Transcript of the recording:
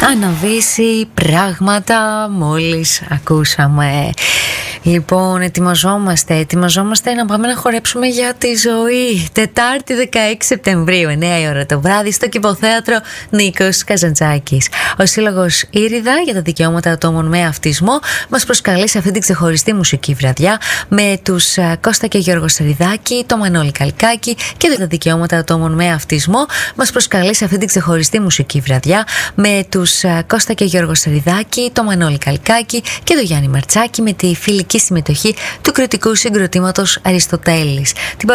Αναβήσει πράγματα μόλις ακούσαμε. Λοιπόν, ετοιμαζόμαστε να πάμε να χορέψουμε για τη ζωή. Τετάρτη 16 Σεπτεμβρίου, 9 η ώρα το βράδυ, στο Κηποθέατρο Νίκος Καζαντζάκης. Ο Σύλλογος Ήριδα για τα Δικαιώματα Ατόμων με Αυτισμό μας προσκαλεί σε αυτή την ξεχωριστή μουσική βραδιά με τους Κώστα και Γιώργο Σαριδάκη, το Μανώλη Καλκάκη και τα Δικαιώματα Ατόμων με Αυτισμό μας προσκαλεί σε αυτή την ξεχωριστή μουσική βραδιά με τους Κώστα και Γιώργο Σαριδάκη, το Μανώλη Καλκάκη και το Γιάννη Μαρτσάκη με τη φιλική συμμετοχή του κριτικού συγκροτήματος Αριστοτέλης.